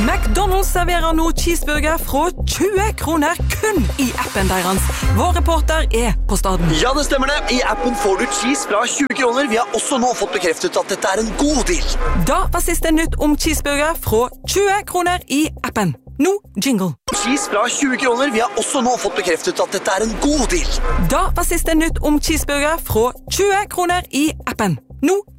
McDonald's serverer nå cheeseburger fra 20 kroner kun i appen deres. Vår reporter på staden. Ja, det stemmer det. I appen får du cheese fra 20 kroner. Vi har også nå fått bekreftet at dette en god deal. Da var siste nytt om cheeseburger fra 20 kroner i appen. Nå jingle. Cheese fra 20 kroner. Vi har også nå fått bekreftet at dette en god deal. Da var siste nytt om cheeseburger fra 20 kroner i appen. Nå